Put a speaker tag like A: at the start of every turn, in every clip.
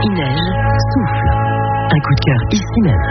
A: Il neige, souffle. Un coup de cœur ici même.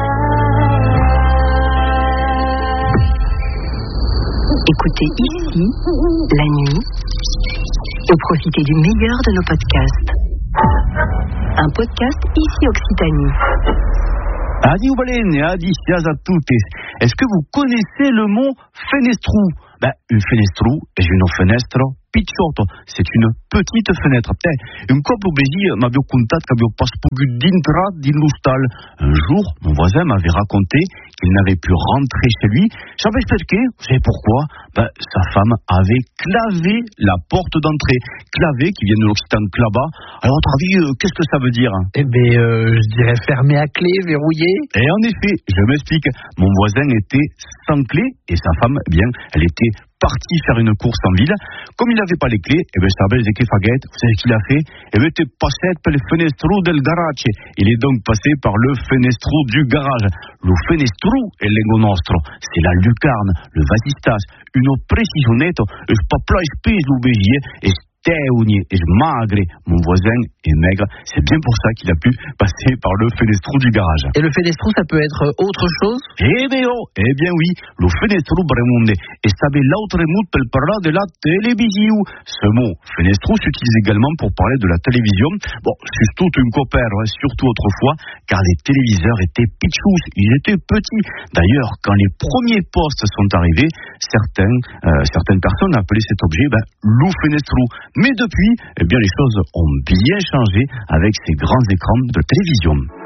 A: Écoutez ici, la nuit, et profitez du meilleur de nos podcasts. Un podcast ici Occitanie.
B: Adieu Balene, adicias a toutes. Est-ce que vous connaissez le mot fenestrou? Une fenestrou est une fenêtre picciotto, c'est une petite fenêtre. Un cop obéi m'avait contato che avevo pas potuto d'entrar dans l'hostal. Un jour, mon voisin m'avait raconté qu'il n'avait pu rentrer chez lui. Savez pourquoi? Vous savez pourquoi? Sa femme avait clavé la porte d'entrée. Clavé, qui vient de l'occitan clava. Alors, à votre avis, qu'est-ce que ça veut dire?
C: Je dirais fermé à clé, verrouillé.
B: Et en effet, je m'explique. Mon voisin était sans clé et sa femme, elle était parti faire une course en ville. Comme il n'avait pas les clés, sa belle che faguette, vous savez ce qu'il a fait? Était passé par le fenestrou del garage. Il est donc passé par le fenestrou du garage. Le fenestrou è lengo nostro, c'est la lucarne, le vasistas, une précisionnette, je pas plat espèce l'oubégier, et teugni et magre. Mon voisin est maigre, c'est bien pour ça qu'il a pu passer par le fenestrou du garage.
C: Et le fenestrou, ça peut être autre chose?
B: Eh bien oui, le fenestrou bremonde est sabe l'autre mot per parler de la télévision. Ce mot fenestrou s'utilise également pour parler de la télévision. Bon, c'est tout une copère, surtout autrefois, car les téléviseurs étaient pitchous, ils étaient petits. D'ailleurs, quand les premiers postes sont arrivés, certaines personnes appelaient cet objet le fenestrou. Mais depuis, les choses ont bien changé avec ces grands écrans de télévision.